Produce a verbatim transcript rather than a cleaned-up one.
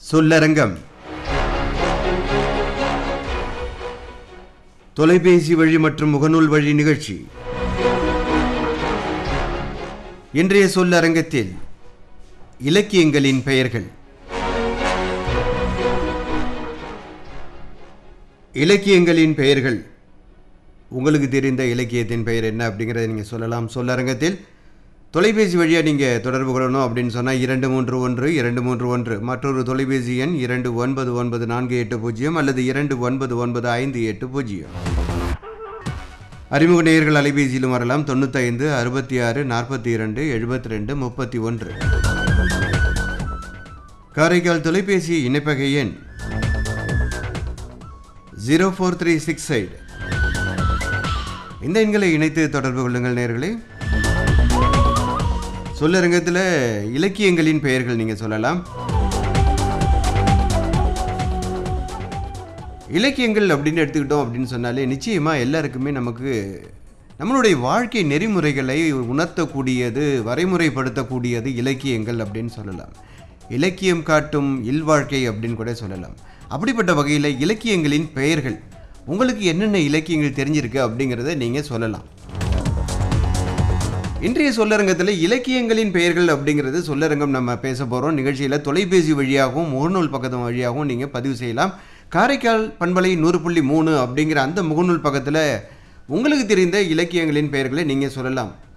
சொல்லரங்கம். தொலைபேசி வழி மற்றும் முகநூல் வழி நிகழ்ச்சி. இன்றைய சொல்லரங்கத்தில் இலக்கியங்களின் பெயர்கள். இலக்கியங்களின் பெயர்கள். உங்களுக்கு தெரிந்த இலக்கியத்தின் பெயர் என்ன அப்படிங்கிறத நீங்கள் சொல்லலாம் சொல்லரங்கத்தில். தொலைபேசி வழியாக நீங்கள் தொடர்பு கொள்ளணும் அப்படின்னு சொன்னால் இரண்டு மூன்று ஒன்று இரண்டு மூன்று ஒன்று, மற்றொரு தொலைபேசி எண் இரண்டு ஒன்பது ஒன்பது நான்கு எட்டு பூஜ்ஜியம் அல்லது இரண்டு ஒன்பது ஒன்பது ஐந்து எட்டு பூஜ்ஜியம். அறிமுக நேயர்கள் அலைபேசியிலும் வரலாம். தொண்ணூத்தைந்து அறுபத்தி ஆறு நாற்பத்தி இரண்டு எழுபத்தி ரெண்டு முப்பத்தி ஒன்று. காரைக்கால் தொலைபேசி இணைப்பகை எண் zero four three six eight. இந்த எண்களை இணைத்து தொடர்பு கொள்ளுங்கள் நேயர்களே. சொல்லரங்கத்தில் இலக்கியங்களின் பெயர்கள் நீங்கள் சொல்லலாம். இலக்கியங்கள் அப்படின்னு எடுத்துக்கிட்டோம் அப்படின்னு சொன்னாலே நிச்சயமாக எல்லாருக்குமே நமக்கு நம்மளுடைய வாழ்க்கை நெறிமுறைகளை உணர்த்தக்கூடியது, வரைமுறைப்படுத்தக்கூடியது இலக்கியங்கள் அப்படின்னு சொல்லலாம். இலக்கியம் காட்டும் இல்வாழ்க்கை அப்படின்னு கூட சொல்லலாம். அப்படிப்பட்ட வகையில் இலக்கியங்களின் பெயர்கள், உங்களுக்கு என்னென்ன இலக்கியங்கள் தெரிஞ்சிருக்கு அப்படிங்கிறத நீங்கள் சொல்லலாம். இன்றைய சொல்லரங்கத்தில் இலக்கியங்களின் பெயர்கள் அப்படிங்கிறது சொல்லரங்கம் நம்ம பேச போகிறோம். நிகழ்ச்சியில் தொலைபேசி வழியாகவும் முகநூல் பக்கத்து வழியாகவும் நீங்கள் பதிவு செய்யலாம். காரைக்கால் பண்பலை நூறு புள்ளி மூணு அப்படிங்கிற அந்த முகநூல் பக்கத்தில் உங்களுக்கு தெரிந்த இலக்கியங்களின் பெயர்களை நீங்கள் சொல்லலாம்.